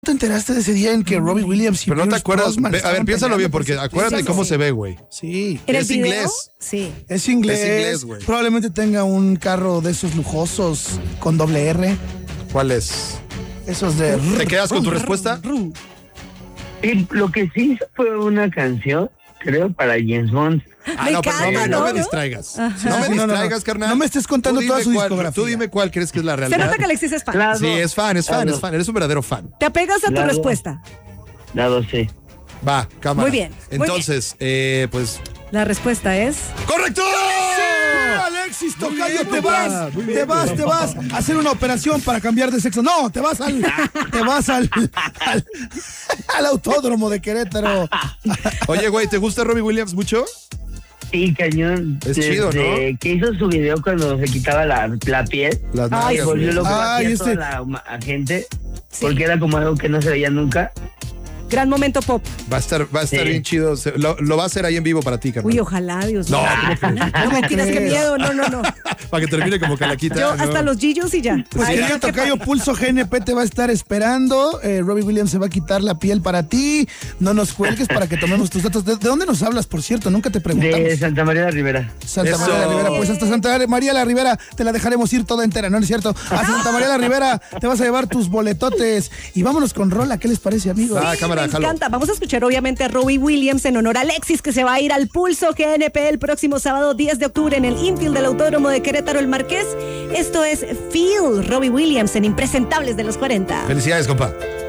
¿Te enteraste de ese día en que Robbie Williams y Pero no te Pierce acuerdas. Brosnan A ver, estaban piénsalo bien, peleando porque por acuérdate cómo se ve, güey. Sí. ¿En el Es video? inglés. Sí. Es inglés. Es inglés, güey. Probablemente tenga un carro de esos lujosos con doble R. ¿Cuál es? Esos de... ¿Te quedas con tu respuesta? Sí, lo que sí hizo fue una canción, creo, para James Bond. Me no, pero encanta, no me ¿no? distraigas. Ajá. No me Sí, no, distraigas, carnal. No me estés contando Tú toda dime su cuál- discografía. Tú dime cuál crees que es la Se realidad. nota que Alexis es fan. Claro. Sí, es fan. Claro. Eres un verdadero fan. Te apegas a tu Claro. respuesta. Dado C. Va, cámara. Muy bien, muy Entonces, pues. La respuesta es... ¡Correcto! Alexis Tocayo, bien, te muy vas, bien, te vas a hacer una operación para cambiar de sexo. No, te vas al autódromo de Querétaro. Oye, güey, ¿te gusta Robbie Williams mucho? Sí, cañón. Es chido, ¿no? Que hizo su video cuando se quitaba la piel. Las Ay, nalgas, Volvió güey. loco Ay, a este- toda la gente. Sí. Porque era como algo que no se veía nunca. Gran momento pop. Va a estar Sí. bien chido. Lo va a hacer ahí en vivo para ti, carnal. Uy, ojalá, Dios No, mío. ¿cómo crees? No me tienes que crees? miedo. No. Para que termine como calaquita. Yo ¿no? hasta los gillos y ya. Pues Ay, querido qué Tocayo, Pulso GNP te va a estar esperando. Robbie Williams se va a quitar la piel para ti. No nos cuelgues para que tomemos tus datos. ¿De dónde nos hablas, por cierto? Nunca te preguntamos. De Santa María de Rivera. Santa Eso. María la Ribera, pues hasta Santa María la Ribera te la dejaremos ir toda entera, ¿no es cierto? A Santa María la Ribera te vas a llevar tus boletotes. Y vámonos con rola, ¿qué les parece, amigos? Ah, cámara, Me jalo. encanta. Vamos a escuchar obviamente a Robbie Williams en honor a Alexis, que se va a ir al Pulso GNP el próximo sábado 10 de octubre en el infield del Autódromo de Querétaro el Marqués. Esto es Feel, Robbie Williams en Impresentables de los 40. Felicidades, compa.